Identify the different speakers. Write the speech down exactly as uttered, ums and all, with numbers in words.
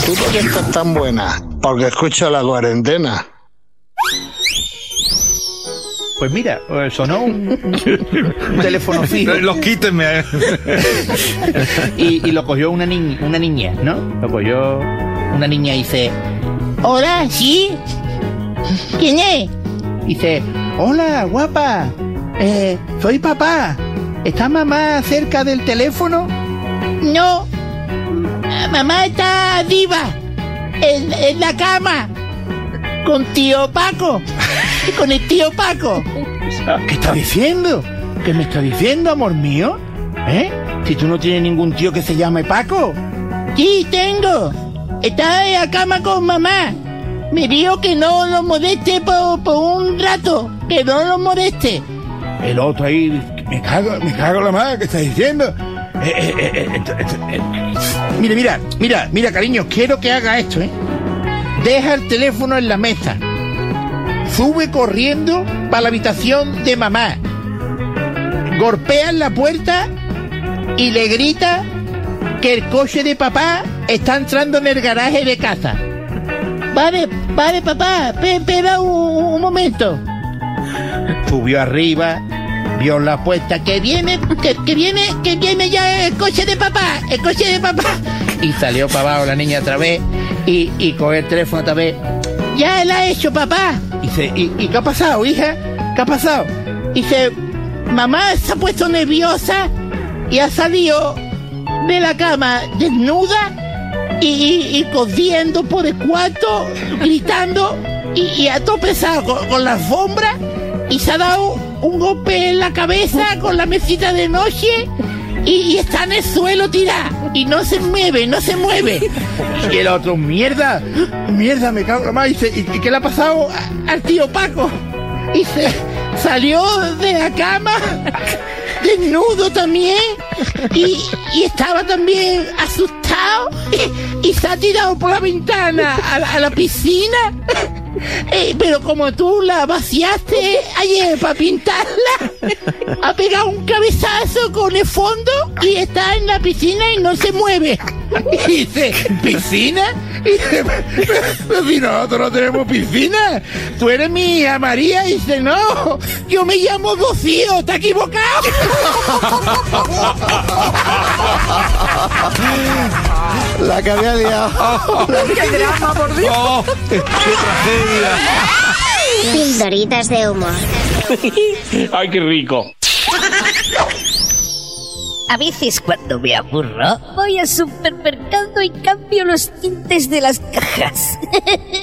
Speaker 1: ¿Tú por qué estás tan buena? Porque escucho La Cuarentena.
Speaker 2: Pues mira, sonó un, un teléfono fijo.
Speaker 3: Los quítenme.
Speaker 2: y, y lo cogió una, ni, una niña, ¿no? Lo cogió una niña y dice... Hola, ¿sí? ¿Quién es? Dice... Hola, guapa. Eh, soy papá. ¿Está mamá cerca del teléfono? No. Mamá está arriba. En, en la cama. Con tío Paco. Con el tío Paco. ¿Qué está diciendo? ¿Qué me está diciendo, amor mío? ¿Eh? Si tú no tienes ningún tío que se llame Paco. Sí, tengo. Está en la cama con mamá. Me dijo que no lo moleste por, por un rato. Que no lo moleste. El otro ahí, me cago, me cago la madre, ¿qué está diciendo? Eh, eh, eh, eh, eh, eh. Mira, mira, mira, mira, cariño, quiero que haga esto, ¿eh? Deja el teléfono en la mesa. Sube corriendo para la habitación de mamá. Golpea en la puerta y le grita que el coche de papá está entrando en el garaje de casa. Vale, vale, papá, espera un, un momento. Subió arriba, vio la puerta, que viene, que, que viene, que viene ya el coche de papá, el coche de papá. Y salió para abajo la niña otra vez y, y cogió el teléfono otra vez. Ya la ha hecho, papá. Dice, ¿y, ¿y qué ha pasado, hija? ¿Qué ha pasado? Dice, mamá se ha puesto nerviosa y ha salido de la cama desnuda y, y, y corriendo por el cuarto, gritando y, y ha tropezado con, con la alfombra y se ha dado un golpe en la cabeza con la mesita de noche y, y está en el suelo tirada y no se mueve, no se mueve. Y el otro, mierda, mierda, me cago en la madre. Y, se, y, ¿y qué le ha pasado a, al tío Paco? Y se salió de la cama desnudo también y, y estaba también asustado y, y se ha tirado por la ventana a la, a la piscina. Eh, pero como tú la vaciaste ayer para pintarla, ha pegado un cabezazo con el fondo y está en la piscina y no se mueve. Y dice, ¿piscina? Y dice, pero si nosotros no tenemos piscina, tú eres mi hija María. Y dice, no, yo me llamo Rocío, ¿te has equivocado?
Speaker 1: La que había liado.
Speaker 4: ¡Qué drama, por Dios!
Speaker 3: Oh, ¡qué tragedia!
Speaker 5: Pildoritas de humor.
Speaker 6: ¡Ay, qué rico!
Speaker 7: A veces cuando me aburro, voy al supermercado y cambio los tintes de las cajas.